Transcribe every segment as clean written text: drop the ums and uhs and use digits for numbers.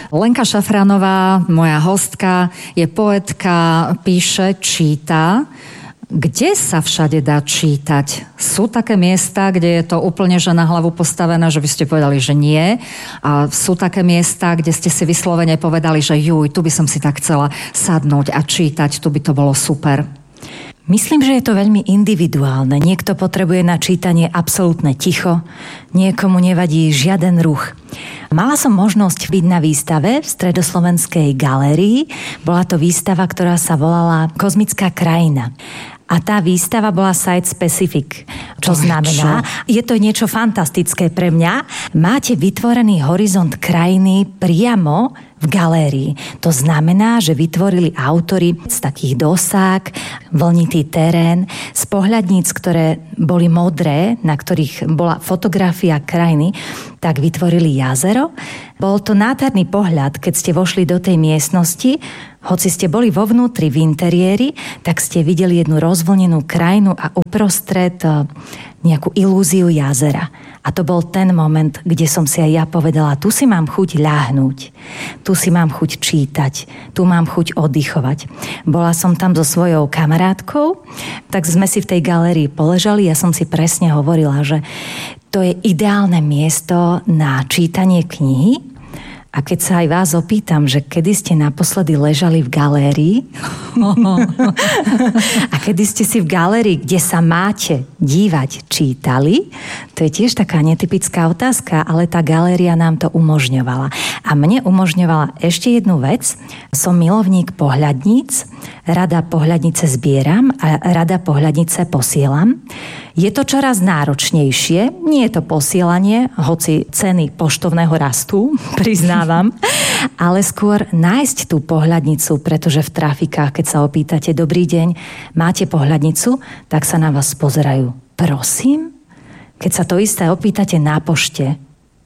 Lenka Šafránová, moja hostka, je poetka, píše, číta. Kde sa všade dá čítať? Sú také miesta, kde je to úplne že na hlavu postavené, že by ste povedali, že nie. A sú také miesta, kde ste si vyslovene povedali, že juj, tu by som si tak chcela sadnúť a čítať, tu by to bolo super. Myslím, že je to veľmi individuálne. Niekto potrebuje na čítanie absolútne ticho, niekomu nevadí žiaden ruch. Mala som možnosť byť na výstave v Stredoslovenskej galérii. Bola to výstava, ktorá sa volala Kozmická krajina. A tá výstava bola site specific, čo znamená, je to niečo fantastické pre mňa. Máte vytvorený horizont krajiny priamo v galérii. To znamená, že vytvorili autori z takých dosák, vlnitý terén, z pohľadníc, ktoré boli modré, na ktorých bola fotografia krajiny, tak vytvorili jazero. Bol to nádherný pohľad, keď ste vošli do tej miestnosti, hoci ste boli vo vnútri v interiéri, tak ste videli jednu rozvlnenú krajinu a uprostred nejakú ilúziu jazera. A to bol ten moment, kde som si aj ja povedala, tu si mám chuť ľahnúť, tu si mám chuť čítať, tu mám chuť oddychovať. Bola som tam so svojou kamarátkou, tak sme si v tej galérii poležali, ja som si presne hovorila, že to je ideálne miesto na čítanie knihy. A keď sa aj vás opýtam, že kedy ste naposledy ležali v galérii a kedy ste si v galérii, kde sa máte dívať, čítali, to je tiež taká netypická otázka, ale tá galéria nám to umožňovala. A mne umožňovala ešte jednu vec. Som milovník pohľadníc, rada pohľadnice zbieram a rada pohľadnice posielam. Je to čoraz náročnejšie, nie je to posielanie, hoci ceny poštovného rastú, priznávam, ale skôr nájsť tú pohľadnicu, pretože v trafikách, keď sa opýtate, dobrý deň, máte pohľadnicu, tak sa na vás pozerajú. Prosím? Keď sa to isté opýtate na pošte,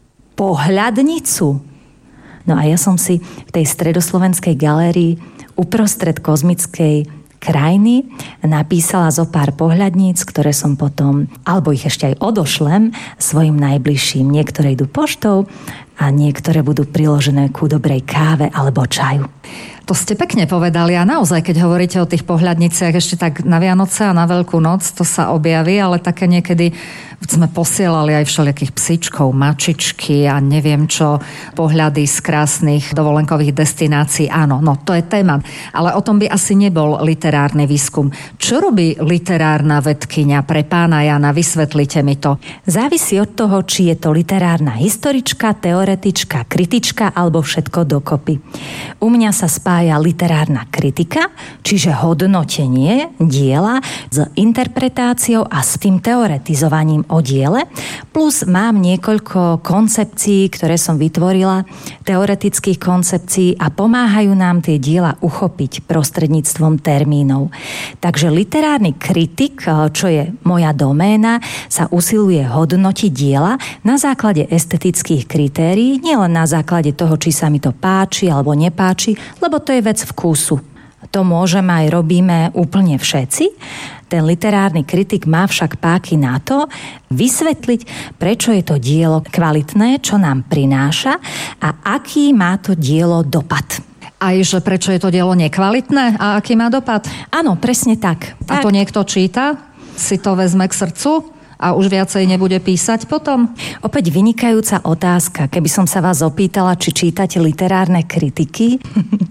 pohľadnicu? No a ja som si v tej Stredoslovenskej galérii uprostred kozmickej krajiny napísala zo pár pohľadníc, ktoré som potom, alebo ich ešte aj odošlem svojim najbližším. Niektoré idú poštou a niektoré budú priložené ku dobrej káve alebo čaju. To ste pekne povedali a naozaj, keď hovoríte o tých pohľadniciach ešte tak na Vianoce a na Veľkú noc, to sa objaví, ale také niekedy sme posielali aj všelijakých psíčkov, mačičky a neviem čo, pohľady z krásnych dovolenkových destinácií. Áno, no to je téma. Ale o tom by asi nebol literárny výskum. Čo robí literárna vedkyňa pre pána Jana? Vysvetlite mi to. Závisí od toho, či je to literárna historička, teoretička, kritička alebo všetko dokopy. U mňa sa spája literárna kritika, čiže hodnotenie diela s interpretáciou a s tým teoretizovaním o diele, plus mám niekoľko koncepcií, ktoré som vytvorila, teoretických koncepcií a pomáhajú nám tie diela uchopiť prostredníctvom termínov. Takže literárny kritik, čo je moja doména, sa usiluje hodnotiť diela na základe estetických kritérií, nielen na základe toho, či sa mi to páči alebo nepáči, lebo to je vec vkusu. To môžeme aj robíme úplne všetci. Ten literárny kritik má však páky na to vysvetliť, prečo je to dielo kvalitné, čo nám prináša a aký má to dielo dopad. Aj že prečo je to dielo nekvalitné a aký má dopad? Áno, presne tak. A to niekto číta? Si to vezme k srdcu? A už viacej nebude písať potom? Opäť vynikajúca otázka. Keby som sa vás opýtala, či čítate literárne kritiky.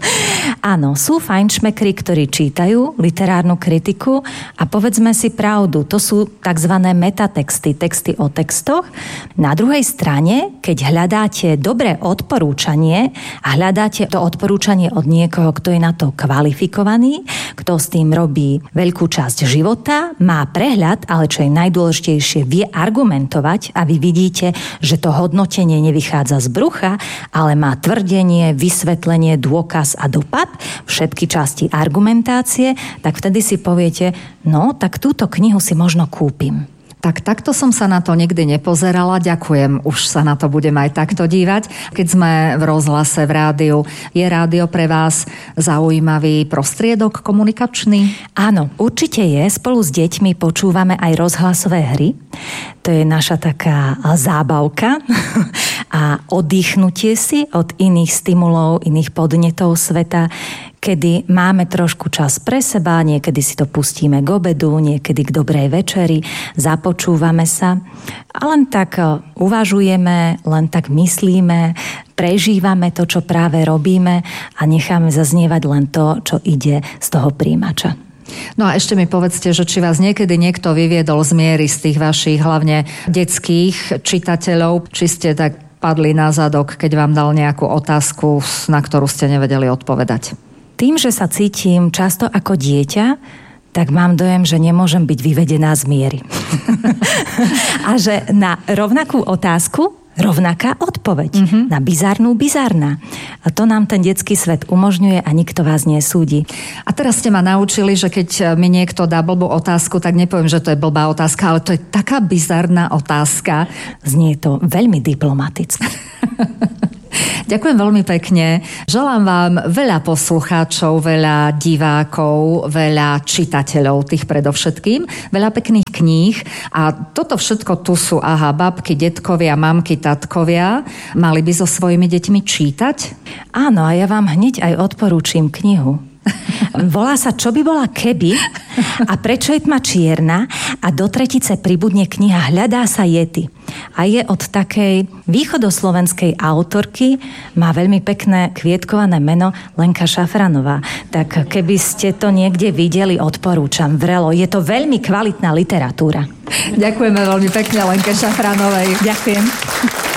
Áno, sú fajnšmekri, ktorí čítajú literárnu kritiku a povedzme si pravdu, to sú tzv. Metatexty, texty o textoch. Na druhej strane, keď hľadáte dobré odporúčanie a hľadáte to odporúčanie od niekoho, kto je na to kvalifikovaný, kto s tým robí veľkú časť života, má prehľad, ale čo je najdôležitejšie, vie argumentovať a vy vidíte, že to hodnotenie nevychádza z brucha, ale má tvrdenie, vysvetlenie, dôkaz a dopad, všetky časti argumentácie, tak vtedy si poviete, no tak túto knihu si možno kúpim. Tak takto som sa na to nikdy nepozerala. Ďakujem, už sa na to budem aj takto dívať. Keď sme v rozhlase, v rádiu, je rádio pre vás zaujímavý prostriedok komunikačný? Áno, určite je. Spolu s deťmi počúvame aj rozhlasové hry. To je naša taká zábavka a oddychnutie si od iných stimulov, iných podnetov sveta, kedy máme trošku čas pre seba, niekedy si to pustíme k obedu, niekedy k dobrej večeri, započúvame sa a len tak uvažujeme, len tak myslíme, prežívame to, čo práve robíme a necháme zaznievať len to, čo ide z toho príjimača. No a ešte mi povedzte, že či vás niekedy niekto vyviedol z miery z tých vašich hlavne detských čitateľov, či ste tak padli na zadok, keď vám dal nejakú otázku, na ktorú ste nevedeli odpovedať. Tým, že sa cítim často ako dieťa, tak mám dojem, že nemôžem byť vyvedená z miery. A že na rovnakú otázku rovnaká odpoveď. Na bizarnú bizarná. A to nám ten detský svet umožňuje a nikto vás nesúdi. A teraz ste ma naučili, že keď mi niekto dá blbú otázku, tak nepoviem, že to je blbá otázka, ale to je taká bizarná otázka. Znie to veľmi diplomaticky. Ďakujem veľmi pekne. Želám vám veľa poslucháčov, veľa divákov, veľa čitateľov, tých predovšetkým, veľa pekných kníh. A toto všetko tu sú, babky, detkovia, mamky, tatkovia. Mali by so svojimi deťmi čítať? Áno, a ja vám hneď aj odporúčim knihu. Volá sa Čo by bola keby a prečo je tma čierna a do tretice pribudne kniha Hľadá sa Yeti. A je od takej východoslovenskej autorky, má veľmi pekné kvietkované meno Lenka Šafranová. Tak keby ste to niekde videli, odporúčam vrelo. Je to veľmi kvalitná literatúra. Ďakujeme veľmi pekne Lenke Šafranovej. Ďakujem.